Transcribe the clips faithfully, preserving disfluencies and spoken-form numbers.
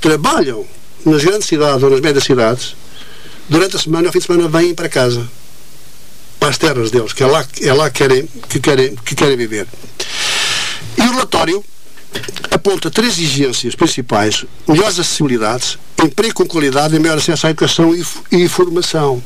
trabalham nas grandes cidades ou nas médias cidades, durante a semana, ao fim de semana, vêm para casa, para as terras deles, que é lá, é lá que, querem, que, querem, que querem viver. E o relatório aponta três exigências principais: melhores acessibilidades, emprego com qualidade e maior acesso à educação e, e formação.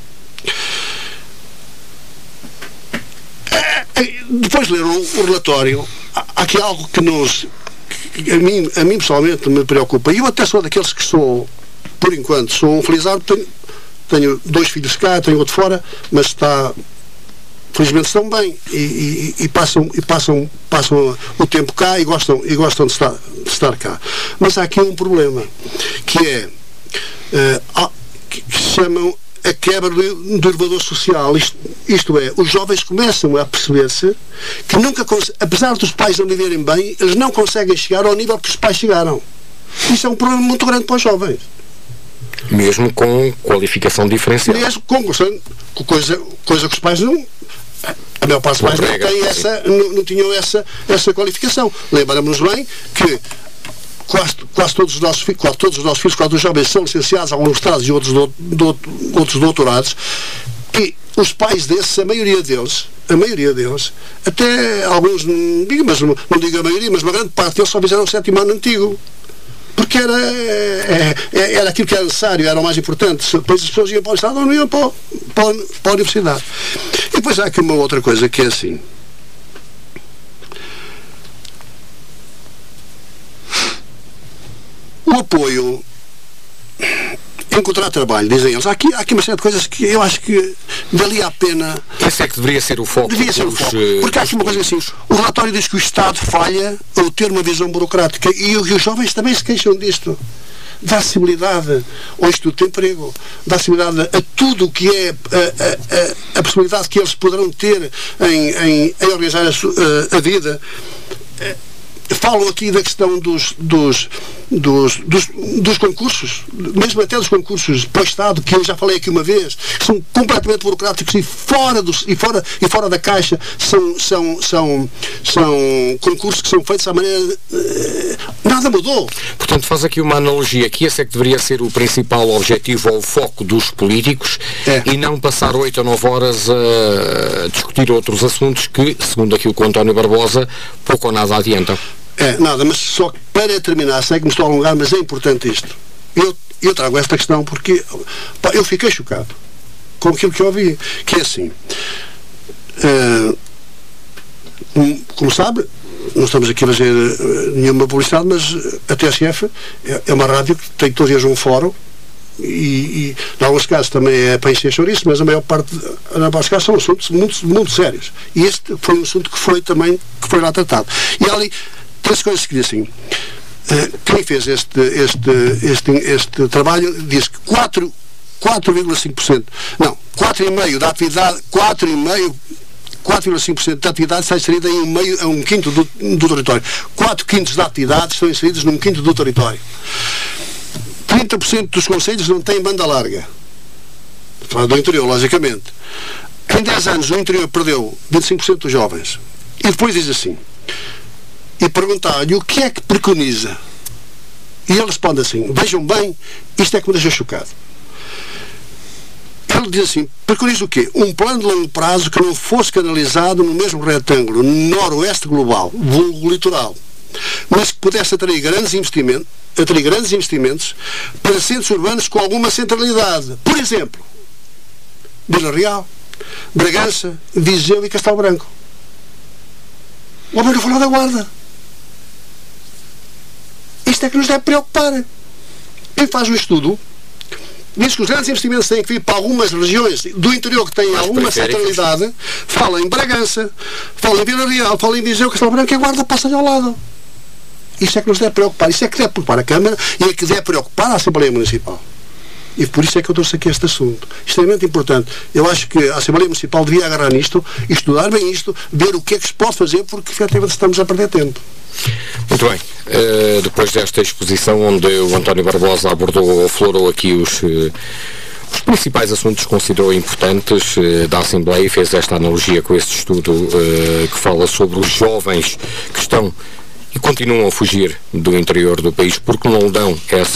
Depois de ler o, o relatório, há aqui algo que nos, que a, mim, a mim pessoalmente me preocupa. E eu até sou daqueles que sou, por enquanto, sou um felizardo, tenho, tenho dois filhos cá, tenho outro fora, mas está, felizmente estão bem e, e, e, passam, e passam, passam o tempo cá e gostam, e gostam de, estar, de estar cá. Mas há aqui um problema, que é, uh, que se chamam a quebra do, do elevador social. Isto, isto é, os jovens começam a perceber-se que nunca, apesar dos pais não viverem bem, eles não conseguem chegar ao nível que os pais chegaram. Isso é um problema muito grande para os jovens. Mesmo com qualificação diferenciada. Mesmo com, com coisa, coisa que os pais não... A maior parte dos pais não, tem essa, não, não tinham essa, essa qualificação. Lembramos-nos bem que Quase, quase, todos os nossos, quase todos os nossos filhos, quase os jovens, são licenciados, alguns mestrados e outros, do, do, outros doutorados, e os pais desses, a maioria deles, a maioria deles, até alguns, não digo, mas, não, não digo a maioria, mas uma grande parte deles só fizeram o sétimo ano antigo. Porque era, é, é, era aquilo que era necessário, era o mais importante. Depois as pessoas iam para o Estado ou não iam para, para, para a Universidade. E depois há aqui uma outra coisa que é assim. O apoio, encontrar trabalho, dizem eles. Há aqui, há aqui uma série de coisas que eu acho que valia a pena. Esse é que deveria ser o foco. Deveria ser o foco. Porque há aqui uma coisa assim: o relatório diz que o Estado falha ao ter uma visão burocrática, e, e os jovens também se queixam disto. Dá acessibilidade ao Instituto de Emprego, dá acessibilidade a tudo o que é a, a, a, a possibilidade que eles poderão ter em, em, em organizar a, a, a vida. Falam aqui da questão dos, dos, dos, dos, dos concursos, mesmo até dos concursos para o Estado, que eu já falei aqui uma vez, que são completamente burocráticos e fora, dos, e fora, e fora da caixa. São, são, são, são concursos que são feitos à maneira... Eh, nada mudou. Portanto, faz aqui uma analogia, que esse é que deveria ser o principal objetivo ou o foco dos políticos, é. E não passar oito ou nove horas a discutir outros assuntos que, segundo aquilo que o António Barbosa, pouco ou nada adiantam. É, nada, mas só para terminar, sei que me estou a alongar, mas é importante isto. Eu, eu trago esta questão porque pá, eu fiquei chocado com aquilo que eu ouvi, que é assim, uh, como sabe, não estamos aqui a fazer nenhuma publicidade, mas a T S F é, é uma rádio que tem todos os dias um fórum e, e em alguns casos também é para encher chouriço, mas a maior parte, na maior casos, são assuntos muito, muito sérios. E este foi um assunto que foi também, que foi lá tratado. E ali três coisas que dizem assim, uh, quem fez este, este, este, este trabalho diz que quatro vírgula cinco por cento, não, quatro vírgula cinco por cento da atividade, quatro vírgula cinco por cento quatro vírgula cinco por cento da atividade está inserida em um, meio, em um quinto do, do território. quatro quintos da atividade estão inseridos num quinto do território. trinta por cento dos concelhos não têm banda larga. Fala do interior, logicamente. Em dez anos o interior perdeu vinte e cinco por cento dos jovens. E depois diz assim, e perguntar-lhe o que é que preconiza. E ele responde assim, vejam bem, isto é que me deixa chocado. Ele diz assim, preconiza o quê? Um plano de longo prazo que não fosse canalizado no mesmo retângulo noroeste global, vulgo litoral, mas que pudesse atrair grandes investimentos, atrair grandes investimentos para centros urbanos com alguma centralidade. Por exemplo, Vila Real, Bragança, Viseu e Castelo Branco. O homem não falou da Guarda. Isto é que nos deve preocupar. Quem faz o estudo diz que os grandes investimentos têm que vir para algumas regiões do interior que têm mais alguma centralidade. Fala em Bragança, fala em Vila Real, fala em Viseu, Castelo Branco, e a Guarda passa-lhe ao lado. Isto é que nos deve preocupar. Isto é que deve preocupar a Câmara e é que deve preocupar a Assembleia Municipal. E por isso é que eu trouxe aqui este assunto. Extremamente importante. Eu acho que a Assembleia Municipal devia agarrar nisto, estudar bem isto, ver o que é que se pode fazer, porque efetivamente estamos a perder tempo. Muito bem. Uh, depois desta exposição onde o António Barbosa abordou, aflorou aqui os, uh, os principais assuntos que considerou importantes uh, da Assembleia e fez esta analogia com este estudo uh, que fala sobre os jovens que estão e continuam a fugir do interior do país porque não dão essa